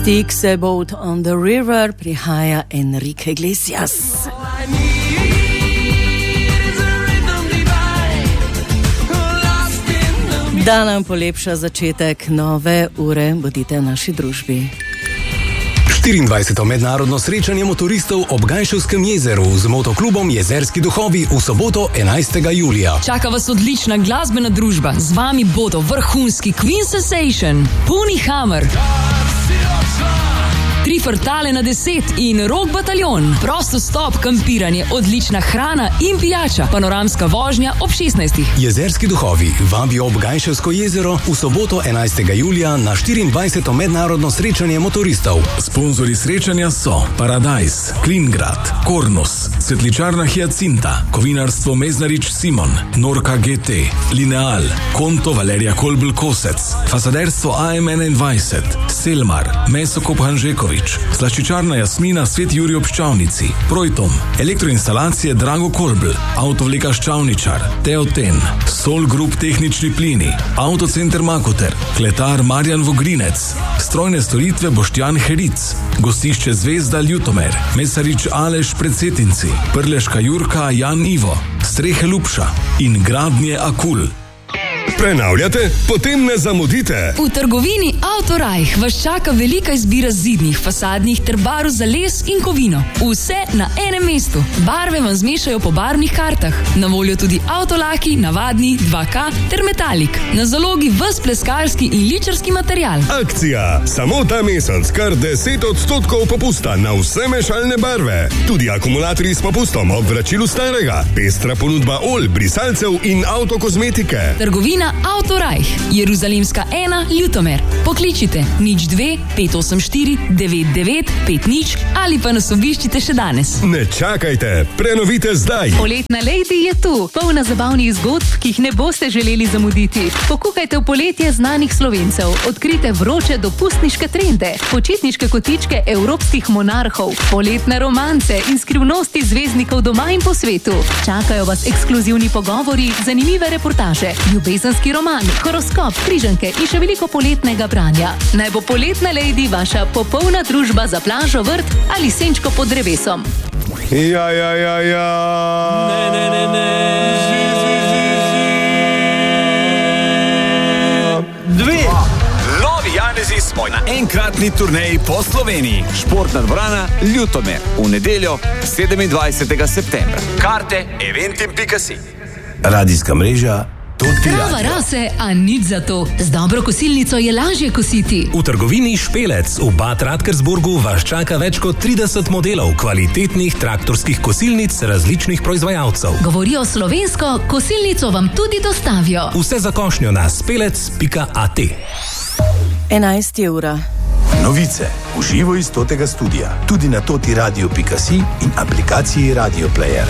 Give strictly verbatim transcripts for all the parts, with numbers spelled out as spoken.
Sticks a Boat on the River prihaja Enrique Iglesias. Da nam polepša začetek nove ure, bodite v naši družbi. štiriindvajseto mednarodno srečanje motoristov ob Gajševskem jezeru z motoklubom Jezerski duhovi v soboto enajstega julija. Čaka vas odlična glasbena družba. Z vami bodo vrhunski Queen Sensation, Puni Hammer, Tri frtale na deset in Rock bataljon. Prosto stop, kampiranje, odlična hrana in pijača. Panoramska vožnja ob šestnajstih. Jezerski duhovi vabijo ob Gajševsko jezero v soboto enajstega julija na štiriindvajseto mednarodno srečanje motoristov. Sponzorji srečanja so Paradise, Klingrad, Kornus, Svetličarna Hyacinta, Kovinarstvo Meznarič Simon, Norka G T, Lineal, Konto Valerija Kolbl Kosec, Fasaderstvo A M enaindvajset, Selmar, Mesokop Hanžekovič, Slaščičarna Jasmina Svet Jurij ob Ščavnici, Projtom, Elektroinstalacije Drago Kolbl, Avtovleka Ščavničar, Teoten, Sol Group Tehnični plini, Autocenter Makoter, Kletar Marjan Vogrinec, Strojne storitve Boštjan Heric, Gostišče Zvezda Ljutomer, Mesarič Aleš Predsetinci, Prleška Jurka Jan Ivo, Strehe Lupša in Gradnje Akul. Prenavljate? Potem ne zamudite! V trgovini Autorajh vas čaka velika izbira zidnih, fasadnih ter barv za les in kovino. Vse na enem mestu. Barve vam zmešajo po barvnih kartah. Na voljo tudi avtolaki, navadni, dva K ter metalik. Na zalogi ves pleskarski in ličarski material. Akcija! Samo ta mesec kar deset odstotkov popusta na vse mešalne barve. Tudi akumulatorji s popustom ob vračilu starega. Pestra ponudba olj, brisalcev in avtokozmetike. Trgovina Autorajh, Jeruzalemska ena, Ljutomer. Pokličite nič dve pet osem štiri devet devet pet nič ali pa nas obiščite še danes. Ne čakajte, prenovite zdaj. Poletna Lady je tu, polna zabavnih zgodb, ki jih ne boste želeli zamuditi. Pokukajte v poletje znanih Slovencev, odkrite vroče dopustniške trende, počitniške kotičke evropskih monarhov, poletne romance in skrivnosti zvezdnikov doma in po svetu. Čakajo vas ekskluzivni pogovori, zanimive reportaže, ljubezenski roman, horoskop, križanke in še veliko poletnega branja. Naj bo Poletna Lady vaša popolna družba za plažo, vrt ali senčko pod drevesom. Ja, ja, ja, ja. Ne, ne, ne, ne. Zi, zi, zi, zi. Dve. Novi Janezi smo na enkratni turneji po Sloveniji. Športna dvorana Ljutomer. V nedeljo sedemindvajsetega septembra. Karte eventim pika si. Radijska mreža Trava rase, a nič za to. Z dobro kosilnico je lažje kositi. V trgovini Špelec v Bad Radkersburgu vas čaka več kot trideset modelov kvalitetnih traktorskih kosilnic različnih proizvajalcev. Govorijo slovensko, kosilnico vam tudi dostavijo. Vse za košnjo na spelec pika at. enajst ura. Novice v živo iz Totega studia, tudi na toti radio pika si in aplikaciji Radio Player.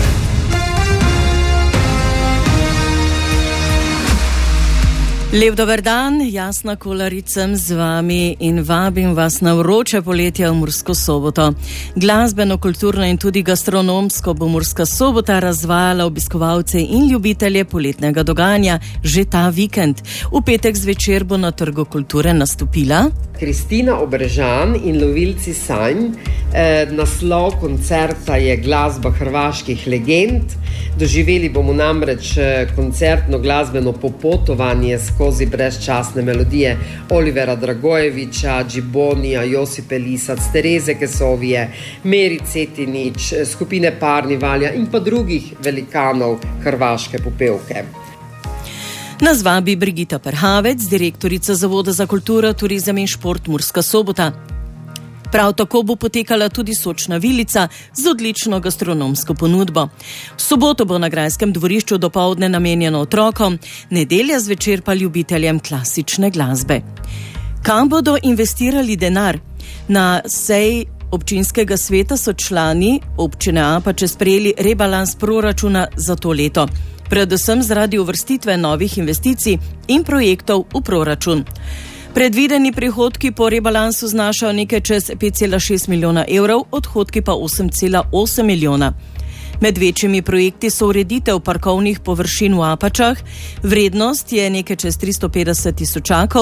Lep dober dan, Jasna Kolaricem z vami in vabim vas na vroče poletje v Mursko Soboto. Glasbeno, kulturno in tudi gastronomsko bo Murska Sobota razvajala obiskovalce in ljubitelje poletnega dogajanja že ta vikend. V petek zvečer bo na Trgu kulture nastopila Kristina Obrežan in Lovilci sanj. E, naslov koncerta je Glasba hrvaških legend. Doživeli bomo namreč koncertno glasbeno popotovanje skozi brezčasne melodije Olivera Dragojevića, Džibonija, Josipe Lisac, Tereze Kesovije, Meri Cetinić, skupine Parni Valja in pa drugih velikanov hrvaške popevke. Nas vabi Brigita Perhavec, direktorica Zavoda za kulturo, turizem in šport Murska Sobota. Prav tako bo potekala tudi sočna vilica z odlično gastronomsko ponudbo. V soboto bo na Grajskem dvorišču dopoldne namenjeno otrokom, nedelja zvečer pa ljubiteljem klasične glasbe. Kam bodo investirali denar? Na seji občinskega sveta so člani občine Apače sprejeli rebalans proračuna za to leto, predvsem zaradi uvrstitve novih investicij in projektov v proračun. Predvideni prihodki po rebalansu znašajo nekaj čez pet cela šest milijona evrov, odhodki pa osem cela osem milijona. Med večjimi projekti so ureditev parkovnih površin v Apačah, vrednost je nekaj čez tristo petdeset tisočakov,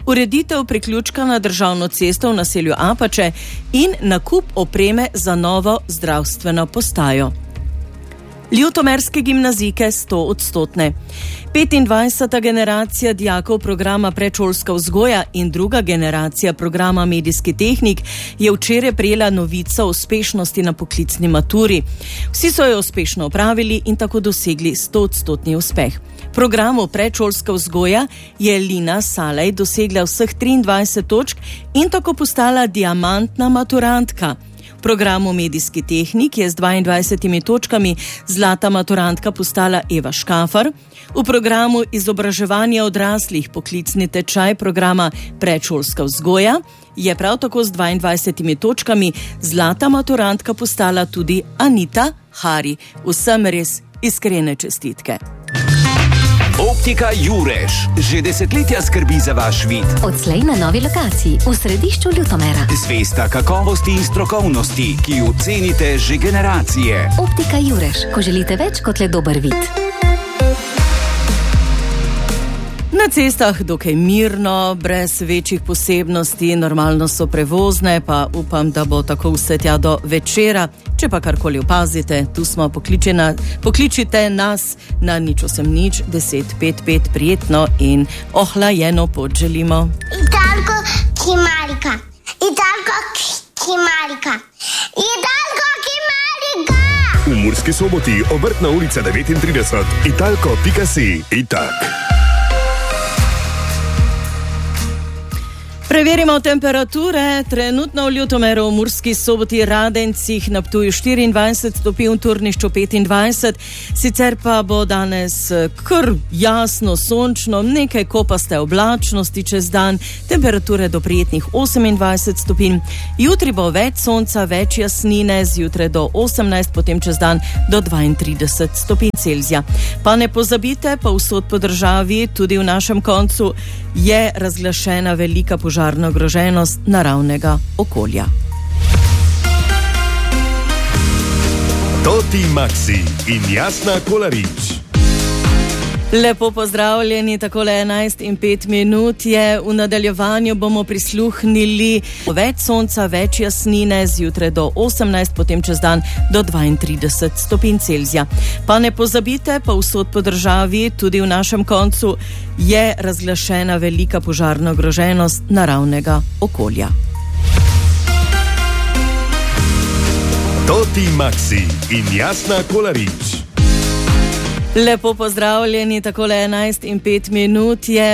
ureditev priključka na državno cesto v naselju Apače in nakup opreme za novo zdravstveno postajo. Ljutomerske gimnazijke sto odstotne. petindvajseta generacija dijakov programa predšolska vzgoja in druga generacija programa medijski tehnik je včeraj prejela novico o uspešnosti na poklicni maturi. Vsi so jo uspešno opravili in tako dosegli sto odstotni uspeh. V programu predšolska vzgoja je Lina Salej dosegla vseh triindvajset točk in tako postala diamantna maturantka. V programu medijski tehnik je z dvaindvajsetimi točkami zlata maturantka postala Eva Škafar. V programu izobraževanja odraslih poklicni tečaj programa predšolska vzgoja je prav tako z dvaindvajsetimi točkami zlata maturantka postala tudi Anita Hari. Vsem res iskrene čestitke. Optika Jurež že desetletja skrbi za vaš vid. Odslej na novi lokaciji v središču Ljutomera. Zvesta kakovosti in strokovnosti, ki jo cenite že generacije. Optika Jurež, ko želite več kot le dober vid. Na cestah dokaj mirno, brez večjih posebnosti, normalno so prevozne, pa upam, da bo tako vse tja do večera. Če pa karkoli opazite, tu smo, pokličena, pokličite nas na nič osem nič deset pet pet, prijetno in ohlajeno pot želimo. Italko Kimarika, Italko Kimarika, Italko Kimarika. V Murski Soboti, Obrtna ulica devetintrideset, italko pika si, itak. Preverimo temperature. Trenutno v Ljutomeru, v Murski Soboti, Radencih, na Ptuju štiriindvajset stopinj, v Turnišču petindvajset. Sicer pa bo danes kar jasno, sončno, nekaj kopaste oblačnosti čez dan, temperature do prijetnih osemindvajset stopinj. Jutri bo več sonca, več jasnine, zjutraj do osemnajst, potem čez dan do dvaintrideset stopinj Celzija. Pa ne pozabite, pa vsod po državi, tudi v našem koncu, je razglašena velika požarna ogroženost naravnega okolja. Toti Maxi in Jasna Kolarič. Lepo pozdravljeni, takole enajst in pet minut je. V nadaljevanju bomo prisluhnili več sonca, več jasnine, zjutraj do osemnajst, potem čez dan do dvaintrideset stopinj Celzija. Pa ne pozabite, pa vsod po državi, tudi v našem koncu, je razglašena velika požarna ogroženost naravnega okolja. Toti Maxi in Jasna Kolarič. Lepo pozdravljeni, takole enajst in pet minut je.